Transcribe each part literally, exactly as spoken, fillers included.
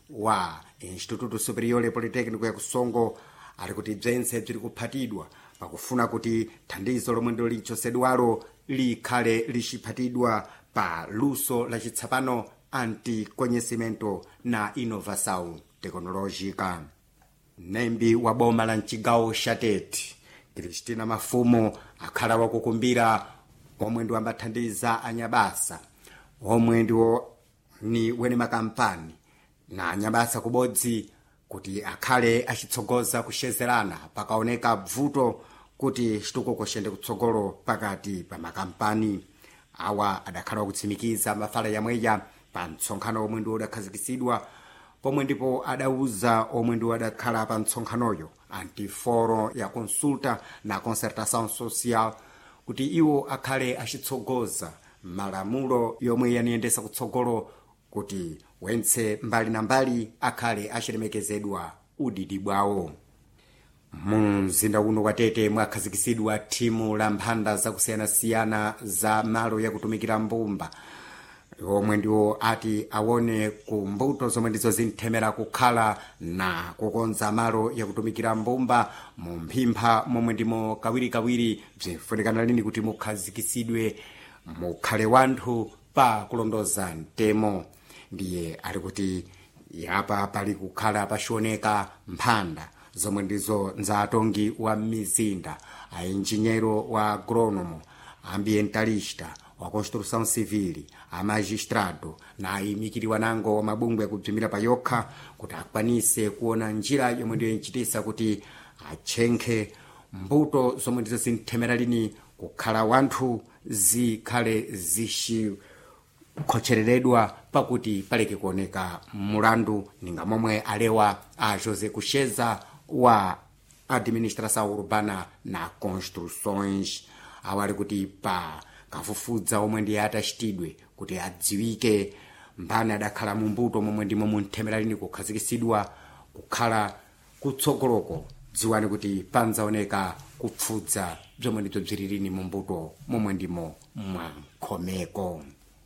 wa Instituto Superiore Politecnico ya Kusongo ali kuti bzense bziri kuphatidwa pakufuna kuti thandizo lomwe ndilo linchosedwalo likhale lixiphatidwa pa luso la chitsapano anti-conhecimento na inovação tecnológica. Nembi wa boma la mchigawo Shatete Cristina Mafumo akhala wakukumbira omwe ndi ambathandiza anyabasa omwe ndiwo ni wene makampani na anyabasa kubodzi kuti akhale achitsogoza kushezerana pakaoneka bvuto kuti chitukuko chende kutsogolo pakati pa makampani awa adakhala wakutsimikiza mafala yamweya pa mtsonkhano omwe ndiwo udakhazikitsidwa pomwe ndipo adauza omwe ndiwo adakhala pa mtsonkhanoyo antiforo ya consulta na concertação social kuti iwo akhale achitsogoza malamulo yomwe yaniyendesa kutsogolo kuti wentse mbali na mbali akhale achilemekezedwa udidi bwawo. Mu mzinda uno wa Tete mwakhazikitsidwa thimu la mphanda zakusiyanasiyana za malo yakutumikira mbumba omwe ndiwo ati awone ku mbuto zomwe ndizo zinthemera kukhala na kukonza malo yakutumikira mbumba mu mphimpha momwe ndimo kawirikawiri bzinfunikana lini kuti mukhazikitsidwe mukhale wanthu pa kulondoza mtemo. Ndiye ali kuti yapa pali kukhala pashioneka mphanda zomwe ndizo nza atongi wa mizinda, a engenheiro wa agronomo, ambientalista, wa construção civil, a magistrado na ayimikiriwa nango wa mabungwe yakubzimira pa yokha kuti akwanise kuona njira yomwe ndiyo inchitisa kuti achenkhe mbuto zomwe ndizo zinthemera lini kukhala wanthu zikhale zishi khochereredwa pakuti paleke kuoneka mulandu ninga momwe alewa a José Kusheza wa administração urbana na construções awali kuti pa kafufudza omwe ndiye atachitidwe kuti adziwike mbani adakhala mu mbuto momwe ndimo munthemera lini kukhazikitsidwa kukhala kutsogoloko dziwani kuti panzaoneka kupfudza bzomwe ndibzo bziri lini mu mbuto momwe ndimo mwankhomeko.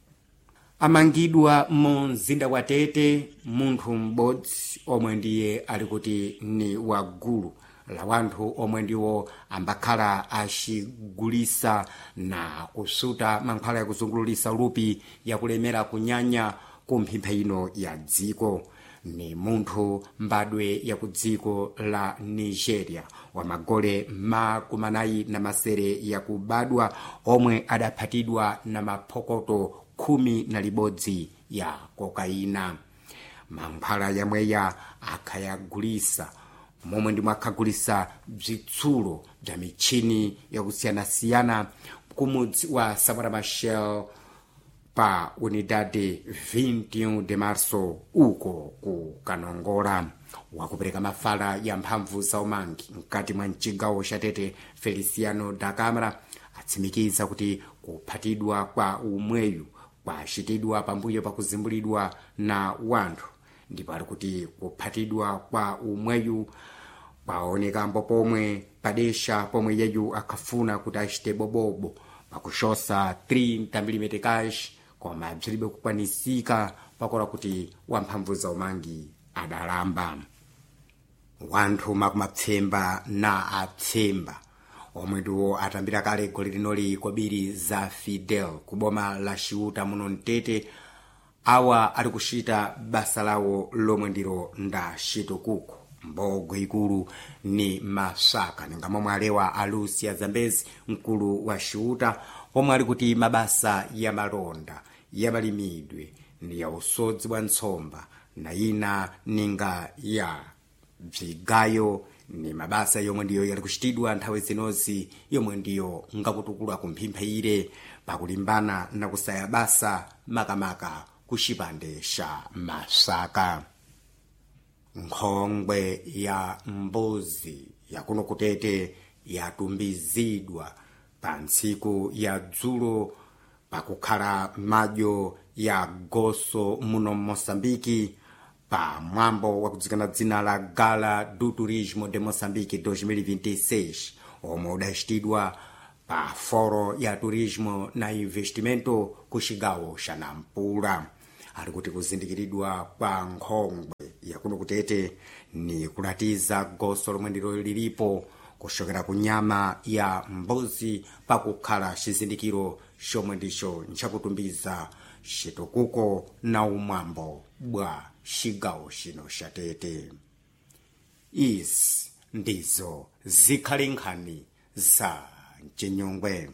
Amangidwa mu mzinda wa Tete munthu m'bodzi omwe ndiye ali kuti ni wagulu la wanthu omwe ndiwo ambakhala achigulisa na kusuta mankhwala yakuzungululisa lupi yakulemera kunyanya ku mphimpha ino ya dziko. Ni munthu mbadwe ya ku dziko la Nigeria wa magole makumanayi na masere yakubadwa omwe adaphatidwa na maphokoto khumi na libodzi ya kokaina. Mankhwala yamweya akhayagulisa momwe ndimwe akhagulisa bzitsulo bza michini yakusiyanasiyana kumudzi wa Samora Machel pa unidade vinte e um de março uko ku Kanongola. Wakupereka mafala ya mphamvu za umangi mkati mwa mchigawo cha Tete Feliciano da Câmara atsimikiza kuti kuphatidwa kwa umweyu kwachitidwa pambuyo pakuzimbulidwa na wanthu ndipo ali kuti kuphatidwa kwa umweyu paonekambo pomwe padesha pomwe yeyu akhafuna kuti achite bobobo pakushosa thirty milimetros cash koma bzilibe kukwanisika pakola kuti wamphamvu za umangi adalamba. Wanthu makumapfemba na apfemba omwe ndiwo atambira kale goli linoli kobiri za Fidel kuboma la Xiuta muno mtete awa ali kuchita basa lawo lomwe ndilo nda chitukuko mbogo ikulu ni masaka ninga momwe alewa Alucia Zambezi mkulu wa Xiuta omwe ali kuti mabasa ya malonda ya malimidwe ndi ya usodzi wa ntsomba na ina ninga ya bzigayo ni mabasa yomwe ndiyo yali kuchitidwa nthawi zinozi yomwe ndiyo ngakutukula kumphimpha ire pakulimbana na kusaya basa makamaka kuchipande cha masaka. Nkhongwe ya mbuzi yakuno kutete yatumbizidwa pa ntsiku ya dzulo pakukhala madyo ya goso muno Mosambiki pa mwambo wakudzikana dzina la Gala do Turismo de Moçambique twenty twenty-six omwe udachitidwa pa foro ya turismo na investimento ku chigawo cha Nampula. Ali kuti kuzindikiridwa kwa nkhongwe yakuno kutete ni kulatiza goso lomwe ndilo lilipo kushokera ku nyama ya mbuzi pakukhala chizindikiro chomwe ndicho nchakutumbiza chitukuko na umwambo bwa chigawo chino cha Tete. Izi ndizo zikhale nkhani za Chinyongwe.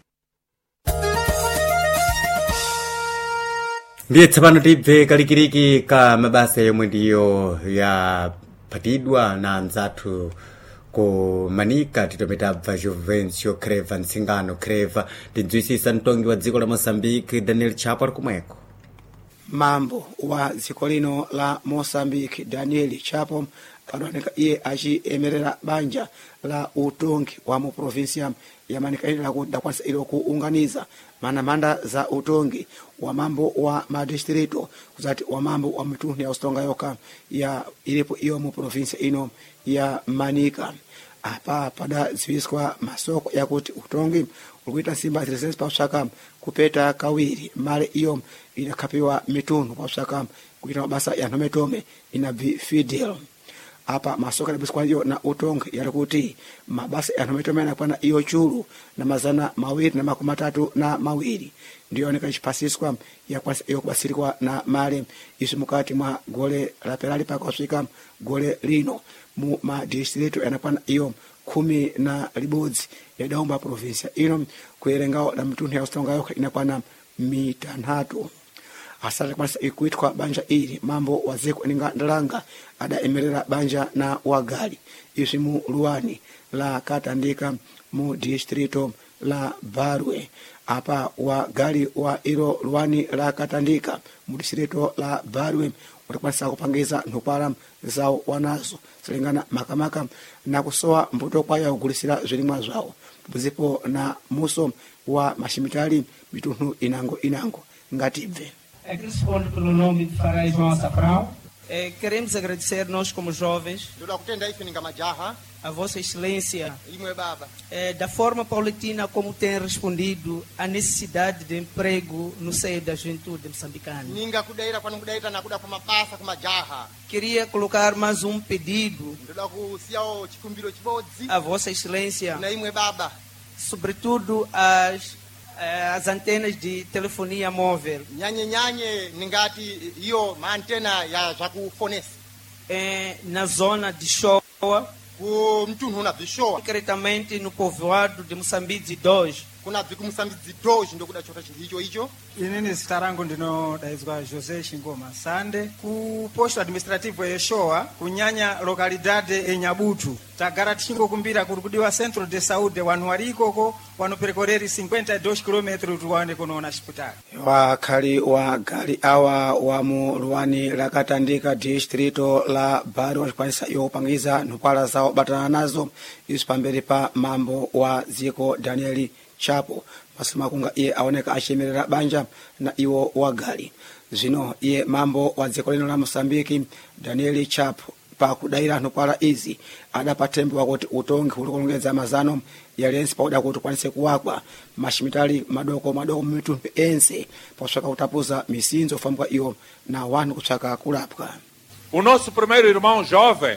Ndiye tsopano tibve kalikiliki ka mabasa yomwe ndiyo yapatidwa na anzathu ku Manika titometabva Juvencio Creva Nsingano Creva tidziwisisa mtongi wa dziko la Mozambique Daniel Chapo ali kumweko. Mambo wa dziko lino la Mozambique Daniel Chapo panaoneka iye achiemerera banja la utongi wa mu provinsia ya Manika ila kudakwanisa ilo kuunganiza manamanda za utongi wa mambo wa madistrito kuzati wa mambo wa mitundu ya ustonga yoka ya ilipo iyo mu provinsia ino ya Manika. Apa pada ziwiskwa masoko ya kuti utongi ulikuita simba tirisensi pa usaka kupeta kawiri male iyo inakapiwa mitundu pa usaka kuita mabasa ya nometome inabi fidel. Apa masoko yabiskwa hiyo na utongi yalikuti mabasa ya nometome yanakwana iyo chulu na mazana mawiri na makumi matatu na mawiri ndiyo oneka chipasiswa ya kwanza iyo kubasirikwa na male isumukati mwa gole la pelali pa kwaswika gole lino mu madistrito yanakwana iyo kumi na libodzi ya daumba provinsia ino kuerengao na mitundu ya ustonga yoka inakwana mitanhatu. Asala kwanza ikuitwa banja ili mambo wazeko ninga ndalanga ada emerera banja na wagali isimu Luani la Katandika mu distrito la Barwe. Apa wagali wa ilo Luani la Katandika mu distrito la Barwe utakwasa kupangiza nupala zao wanazo silingana makamaka na kusoa mbuto kwa ya ugulisira zilimwa zao buzipo na muso wa mashimitali mitundu inango inango ngatibe. É que responde pelo nome de Farai João Safrão. É, queremos agradecer nós como jovens a Vossa Excelência é, da forma paulatina como tem respondido à necessidade de emprego no seio da juventude moçambicana. Queria colocar mais um pedido à Vossa Excelência, sobretudo as as antenas de telefonia móvel. Nyanye nyanye ningati hiyo maantena ya za kufonesi. É, na zona de Shoa, ku mtundu na vishoa. Concretamente no povoado de Moçambique dois. Kuna viku Moçambique dois ndo kuda chota hicho hicho. Inini starangu ndino daizwa Jose Shingoma Sande ku posto administrativo ya Shoa kunyanya localidade e Nyabutu tagara tingo kumbira kurukudiwa centro de saúde wanu walikoko wanu percorreri cinquenta e dois quilômetros tuwane kuno na hospitali. Wakali wa gali awa wa mu Luani la Katandika distrito la Bari wapangiza yopangiza nupala zao batana nazo isipambele pa mambo wa ziko Danieli Chapo masema kunga iye aoneka ashemerera banja na iwo wagali zino iye mambo wa ziko lino la Mozambique Danieli Chapo pa kudaira nopala izi adapatembe wakoti utongi ulikolongeza mazano ya lensi pa uda kuti kwanise kuwakwa mashimitali madoko madoko mitundu ense pa kusaka utapuza misinzo fambuka iyo na wanu kusaka kulapka. O nosso primeiro irmão jovem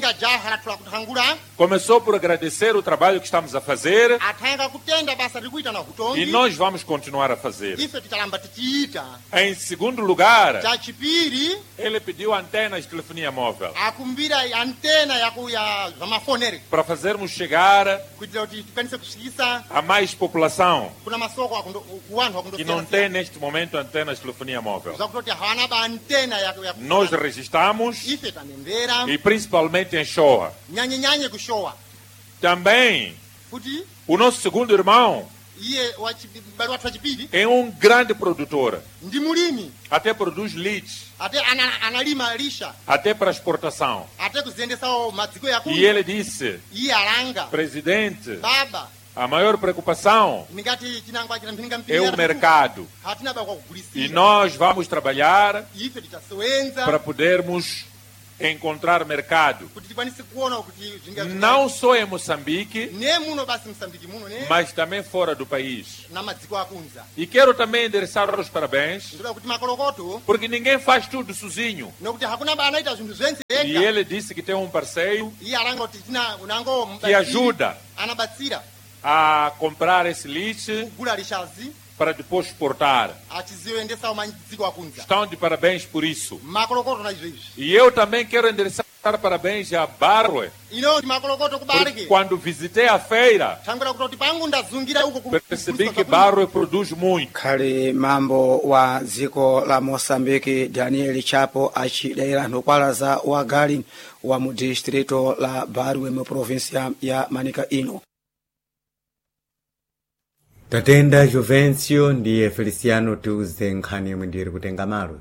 começou por agradecer o trabalho que estamos a fazer e nós vamos continuar a fazer. Em segundo lugar, ele pediu antenas de telefonia móvel para fazermos chegar a mais população que não tem neste momento antenas de telefonia móvel. Nós registramos e principalmente em Shoa. Também o nosso segundo irmão é um grande produtor. Até produz leite. Até para exportação. E ele disse, presidente, a maior preocupação é o mercado. E nós vamos trabalhar para podermos encontrar mercado. kuti tikwanise kuona kuti zvinga Não só em Moçambique, ne muno basi Msambiki muno ne mas também fora do país. na madziko akunza. E quero também endereçar os parabéns, Ndoda kuti makolokoto porque ninguém faz tudo sozinho. nokuti hakuna bana anaita zvinhu zvense E ega. ele disse que tem um parceiro Iye alanga kuti tina unango que ajuda anabatsira a comprar esse lixo kugula lishazi para depois exportar. achiziyoendesa madziko akunza. Estão de parabéns por isso. Makolokoto na izvezvi. E eu também quero endereçar parabéns a Barwe, Ino makolokoto porque kubarike. quando visitei a feira, Tangira kuti pangu ndazungira uko ku- percebi ku- que Barwe produz muito. khali mambo wa dziko la moçambique daniel chapo acidayira nhokwalaza wa gali wa mu distrito la barwe mu província ya manika ino. tatenda Juvencio ndiye Feliciano tiuze nkhani yomwe ndiri kutenga malo.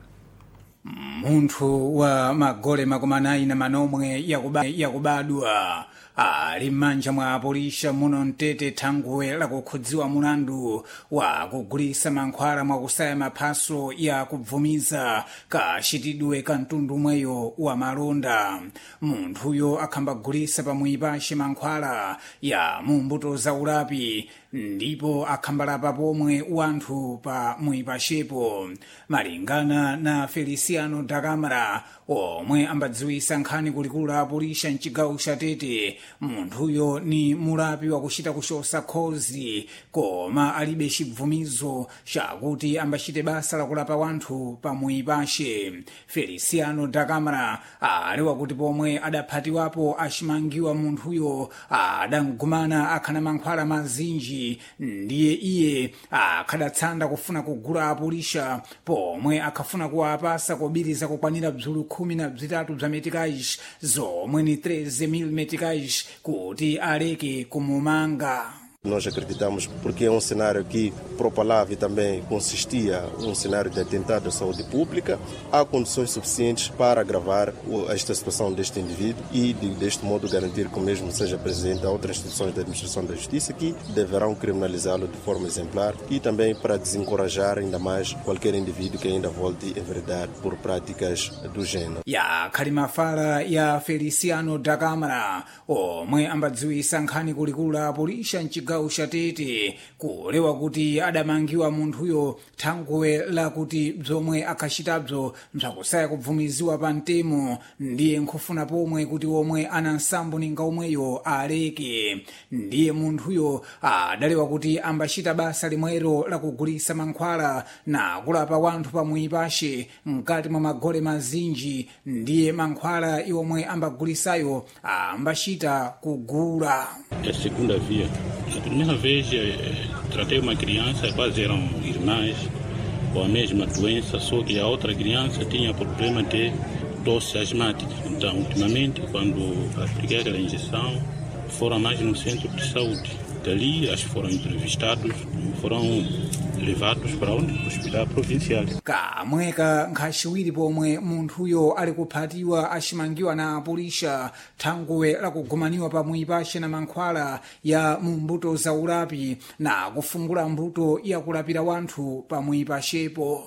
munthu wa magole makumi anayi na manomwe yakuba, yakubadwa ali m'manja mwa apolisa muno mtete thangwe lakukhudziwa mulandu wa kugulitsa mankhwala mwakusaya maphaso ya kubvumiza kachitidwe ka mtundu mweyo wa malonda. munthuyo akhamba kugulitsa pamwi pace mankhwala ya mumbuto za ulapi ndipo akhambala pomwe wanthu pa mwi pacepo. malingana na Feliciano da Câmara omwe ambadziwisa nkhani kulikulu la apolisa mchigawo cha Tete, munthuyo ni mulapi wakuchita kuchosa khozi koma alibe chibvumizo chakuti ambachite basa lakulapa wanthu pamwi pace. Feliciano da Câmara ali wakuti pomwe adaphatiwapo achimangiwa munthuyo adamgumana akhana mankhwala mazinji ndiye iye akhadatsanda kufuna kugula apolisa pomwe akhafuna kuwapasa kobiriza kukwanira bzulu khumi na bzitatu bza meticais zomwe ni treze mil meticais kuti aleke kumumanga. Nós acreditamos porque é um cenário que propalava e também consistia um cenário de atentado à saúde pública. Há condições suficientes para agravar esta situação deste indivíduo e, de, deste modo, garantir que o mesmo seja presente a outras instituições da administração da justiça que deverão criminalizá-lo de forma exemplar e também para desencorajar ainda mais qualquer indivíduo que ainda volte a enveredar por práticas do gênero. ya khalimafala ya Feliciano da Câmara omwe ambadziwisa nkhani kulikulu la apolisa mchigawo cha Tete kulewa kuti adamangiwa munthuyo thangwe lakuti bzomwe akhachitabzo mzakusaya kubvumiziwa pa mtemo ndiye nkhufuna pomwe kuti omwe ana nsambo ninga omweyo aleke. ndiye munthuyo adalewa kuti ambachita basa limwero lakugulitsa mankhwala na kulapa wanthu pamwi pace mkati mwa magole mazinji ndiye mankhwala iwomwe ambagulisayo ambachita kugula. É a segunda via. A primeira vez eh, tratei uma criança, quase eram irmãs, com a mesma doença, só que a outra criança tinha problema de tosse asmática. Então, ultimamente, quando apliquei aquela injeção, foram mais no centro de saúde. Dali, acho que foram entrevistados, foram levados para onde? Para o hospital provincial. kamweka nkhaciwiri pomwe munthuyo ali kuphatiwa achimangiwa na apolisa thangwe lakugumaniwa pamwi pace na mankhwala ya mumbuto za ulapi na kufungula mbuto yakulapira wanthu pamwi pacepo.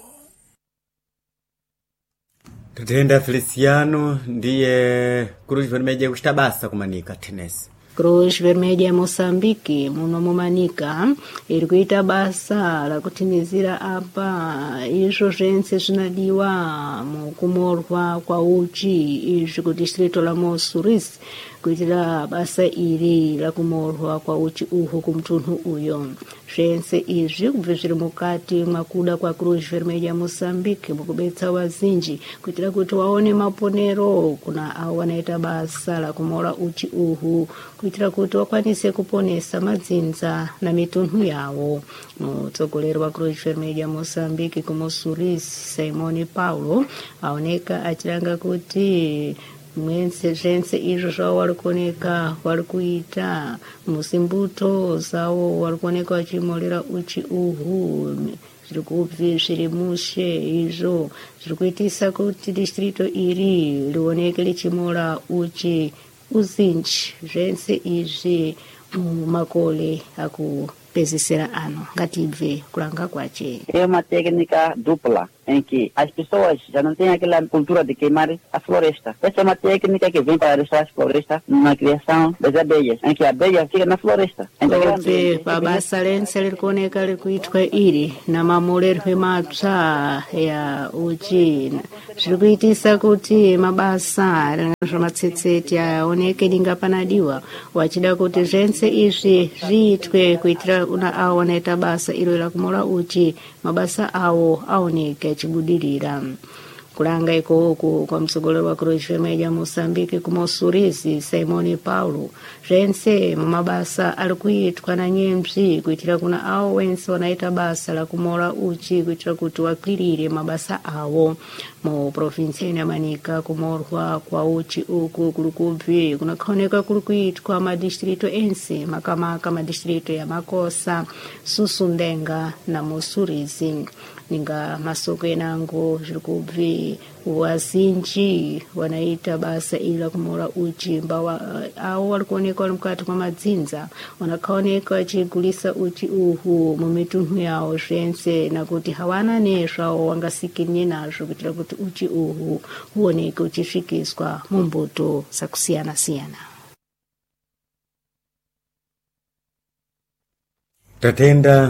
tatenda Feliciano ndiye Cruz Vermelha kuchita basa kumanika tenesi. Cruz Vermelha Moçambique muno mumanika iri kuita basa la kutimizira apa izvo zvense zvinadiwa mukumorwa kwa uchi izvi ku distrito la Mossuris kuitira basa iri la kumorwa kwa uchi uhu kumtunhu uyo. zvense izvi kubve zviri mukati mwakuda kwa Cruz Vermelha Moçambique mukubetsa wazinji kuitira kuti waone maponero kuna avo wanaita basa la kumora uchi uhu kuitira kuti wakwanise kuponesa madzinza na mitunhu yawo. mutsogoleri wa Cruz Vermelha Moçambique ku Mossuris Simone Paulo aoneka achiranga kuti mwense zvense izvo zvavo vari kuoneka vari kuita musimbuto zavo vari kuoneka vachimorera uchi uhu zviri kubvi zviri mushe izvo zviri kuitisa kuti distrito iri rioneke richimora uchi uzinji zvense izvi mumakole akupedzisira ano. Ngatibve kulanga kwache. É uma técnica dupla. em que as pessoas já não têm aquela cultura de queimar a floresta. Essa é uma técnica que vem para deixar a floresta na criação das abelhas, em que a abelha fica na floresta. Kope pabasa lense likuoneka likuitwa ili na mamulerwe mapsa ya uchi zvirikuitisa kuti mabasa rinazvo matsetseti aoneke lingapanadiwa wachida kuti zvense izvi zviitwe kuitira kuna avo wanaita basa ilo la kumola uchi mabasa awo aoneke achibudirira. Kulanga ikoku kwa msogolero wa Cruz Vermelha Moçambique kumosurizi Simone Paulo zvense mumabasa alikuitwa na nyemzi kuitira kuna awo wense wanaita basa la kumola uchi kuitira kuti wakwirire mabasa awo mu provinsi ya Manika. Kumorwa kwa uchi uku kulukubvi kunakoneka kulikuitwa madistrito ense makamaka madistrito ya Makosa, Susundenga na Mosurizi. Ninga masoko enango zvirikubvi wazinji wanaita basa ila kumola uchi mbawa awo walikuoneka wali mukati mwa madzinza wanakaoneka wachigulisa uchi uhu mumitunhu yawo zvense na kuti hawana nezvawo wangasikinye nazvo kuitira kuti uchi uhu huoneke uchisvikiswa mumbuto zakusiyana siyana. Tatenda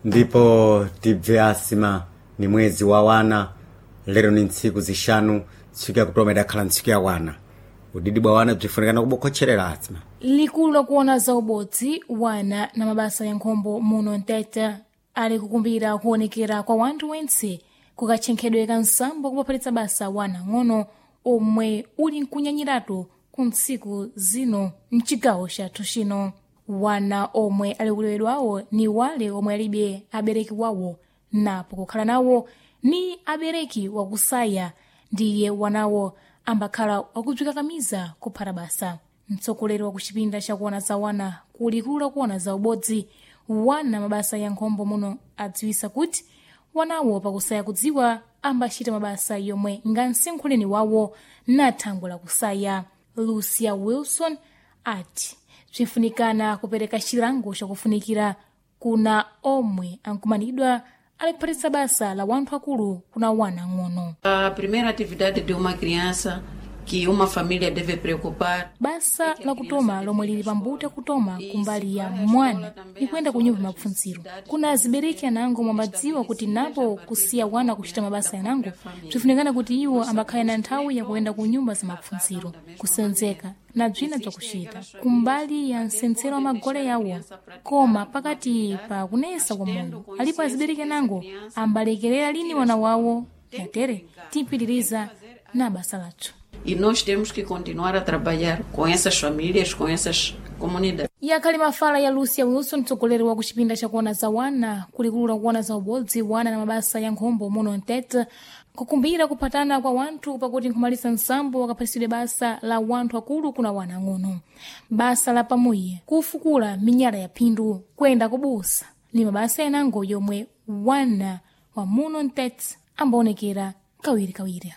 ndipo tibve asima ni mwezi wa wana. Lero ni ntsiku zishanu tsiku ya kutoma idakhala ntsiku ya wana. Udidi bwa wana bzifunikana kubokhocherera asima likulu lakuona za ubodzi wana na mabasa ya nkhombo muno Ntete ali kukumbira kuonekera kwa wanthu wense kukatchenkhedwe ka nsambo kupapalitsa basa wana ng'ono omwe uli nkunyanyiratu ku ntsiku zino mchigawo chathu chino. Wana omwe ali kulewedwawo ni wale omwe alibe abereki wawo napo kukhala nawo ni abereki wakusaya ndiye wanawo ambakhala wakudzwika kamiza kuphata basa. Mtsogoleri wa kuchipinda chakuona za wana kulikulu lakuona za ubodzi wana mabasa ya nkhombo muno adziwisa kuti wanawo pakusaya kudziwa ambachita mabasa yomwe ngansenkhuleni wawo na thango la kusaya. Lucia Wilson ati bzinfunikana kupereka chilango chakufunikira kuna omwe ankumanidwa alipatitsa basa la wanthu akulu kuna wana ng'ono. A primeira atividade de uma criança que uma família deve preocupar. Basa la kutoma lomwe lili pambuto kutoma kumbali ya mwana ni kwenda ku nyumba mapfuntsiro. Kuna azibereki anango mwamadziwa kuti napo kusiya wana kuchita mabasa yanango bzifunikana kuti iwo ambakhala na nthawi ya kuenda ku nyumba za mapfuntsiro kusenzeka na bzina bzakuchita kumbali ya nsensero wa magole yawo. Koma pakati pa kunesa kwa moyo alipo azibereki anango ambalekerera lini wana wawo yatere tipitiriza na basa lathu. E nós temos que continuar a trabalhar com essas famílias, com essas comunidades. Yakali mafala ya Lucia Wilson, mtsogoleri wa kuchipinda cha kuona za wana kulikulu la kuona za ubodzi wana na mabasa ya nkhombo muno Ntete kukumbira kupatana kwa wanthu pakuti nkumalisa nsambo wakaphatisire basa la wanthu akulu kuna wana ng'ono. Basa la pamuye kufukula minyala ya phindu kwenda kubusa ni mabasa yanango yomwe wana wa muno Ntete ambaonekera kawiri kawiri.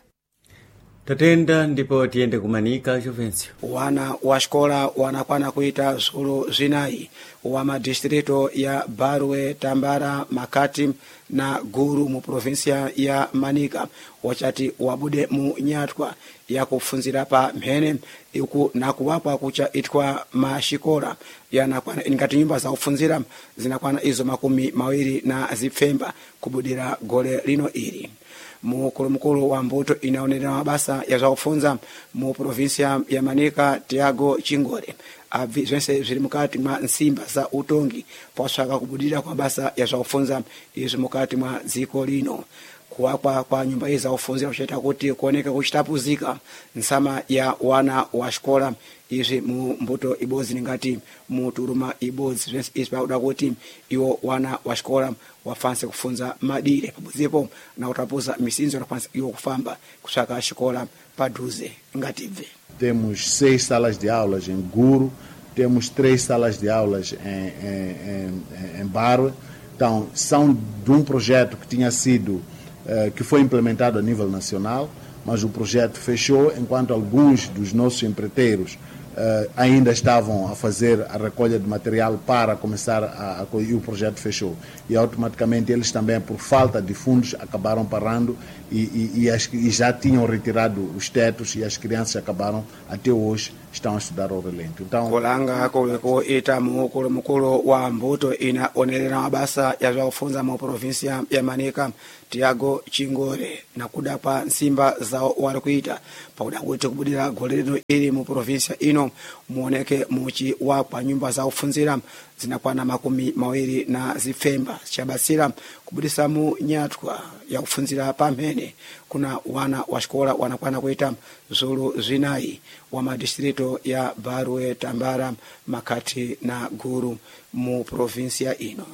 Tatenda ndipo tiende kumanika Juvencio. Wana wa shkola wanakwana kuita zulu zinayi wa madistrito ya Barwe, Tambara, Makati na Guru mu provinsia ya Manika wachati wabude mu nyatwa ya kufunzira pa mhene iku na kuwapa kucha itwa mashikora yanakwana ingati nyumba za kufunzira zinakwana izo makumi mawiri na zipfemba kubudira gole lino ili. Mukulu mukulu wa mbuto inaonera mabasa ya zakufunza mu provinsia ya Manika Tiago Chingore zvense zviri mukati mwa nsimba za utongi posaka kubudira kwa basa ya zakufunza izvi mukati mwa dziko lino. Kuwakwa kwa nyumba hizi za kufunzira kuchita kuti kuoneka kuchitapuzika nsama ya wana wa shkola izvi mu mbuto ibodzi ngati mu turuma ibodzi zvense izvi pauda kuti iwo wana wa shkola wafanse kufunza madire pabuzipo na utapuza misinzo na fanse iwo kufamba kusaka shkola padhuze ngati bve. Temos seis salas de aulas em Guru, temos três salas de aulas em, em, em, em Barwe. Então, são de um projeto que tinha sido, eh, que foi implementado a nível nacional, mas o projeto fechou enquanto alguns dos nossos empreiteiros uh, ainda estavam a fazer a recolha de material para começar a, a, e o projeto fechou. E automaticamente eles também, por falta de fundos, acabaram parando e, e, e, as, e já tinham retirado os tetos e as crianças acabaram, até hoje, estão a estudar ao relento. Então, kulanga kuliko ita mukulu mukulu wa mbuto inaonerera mabasa ya zvakufunza mu provinsia ya Manika Tiago Chingore na kuda pa nsimba zao wali kuita pakuda kuti kubudira gole lino ili mu provinsia ino muoneke muchi wa pa nyumba za kufunzira zinakwana makumi mawiri na zifemba chabasira kubudisa mu nyatwa ya kufunzira pamene kuna wana wa shikola wanakwana kuita zulu zinayi wa madistrito ya Barwe, Tambara, Makati na Guru mu provinsia ino.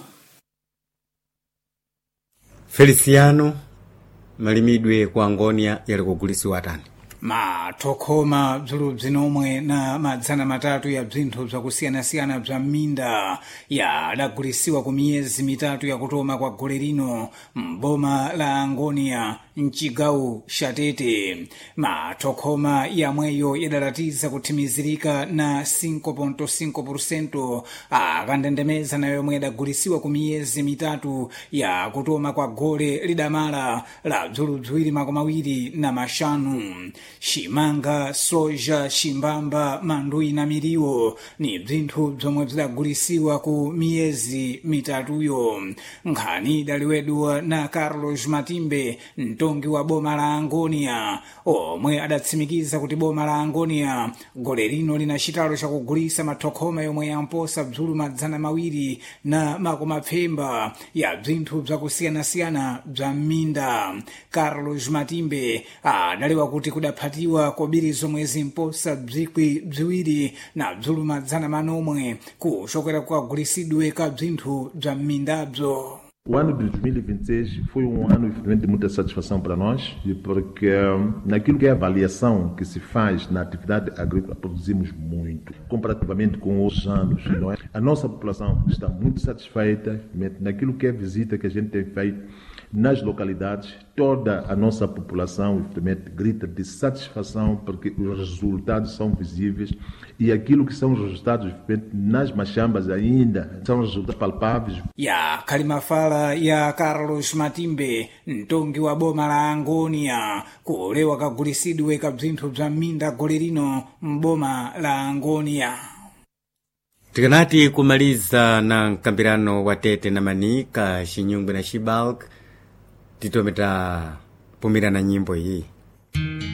Feliciano malimidwe kwa Ngonia yali kugulisiwa atani matokoma bzulu bzinomwe na madzana matatu ya bzinthu bzakusiyana-siyana bza minda yadagulisiwa ku miyezi mitatu ya kutoma kwa gole lino mboma la Angonia mchigawo Shatete. Matokoma yamweyo yadalatiza kuthimizirika na cinco ponto cinco por cento akandendemeza nayo yomwe yadagulisiwa ku miyezi mitatu ya kutoma kwa gole lidamala la bzulu bziwiri makumi awiri na mashanu. Shimanga, soja, shimbamba, mandui na miriwo ni bzinthu bzomwe bzidagulisiwa ku miyezi mitatuyo. Nkhani daliwedwa na Carlos Matimbe, mtongi wa boma la Angonia, omwe adatsimikiza kuti boma la Angonia gole lino lina chitalo chakugulisa matokoma yomwe yamposa bzulu madzana mawiri na makumi apfemba ya bzinthu bzakusiyana-siyana bza minda. Carlos Matimbe adalewa kuti kudaphatiwa kobiri zomwe zimposa bzikwi bziwiri na bzulu madzana manomwe kuchokera kukagulisidwe ka bzinthu bza mindabzo. O ano de dois mil e vinte e seis foi um ano de muita satisfação para nós, porque naquilo que é a avaliação que se faz na atividade agrícola produzimos muito, comparativamente com outros anos. Não é? A nossa população está muito satisfeita naquilo que é a visita que a gente tem feito nas localidades. Toda a nossa população grita de satisfação porque os resultados são visíveis e aquilo que são os resultados nas machambas ainda são resultados palpáveis. Ya kalimafala ya Carlos Matimbe, mtongi wa boma la Angonia, kulewa kagulisidwe ka bzinthu bza minda gole lino mboma la Angonia. Tikanati kumaliza na mkambirano wa Tete na Manika, Shinyungwe na Shibalk, titometa pumira na nyimbo hii.